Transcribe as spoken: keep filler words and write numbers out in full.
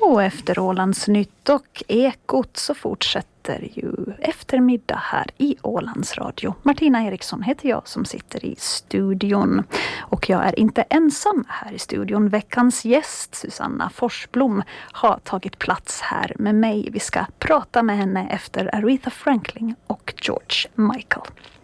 Och efter Ålandsnytt och Ekot så fortsätter ju eftermiddag här i Ålands Radio. Martina Eriksson heter jag som sitter i studion. Och jag är inte ensam här i studion. Veckans gäst Susanna Forsblom har tagit plats här med mig. Vi ska prata med henne efter Aretha Franklin och George Michael.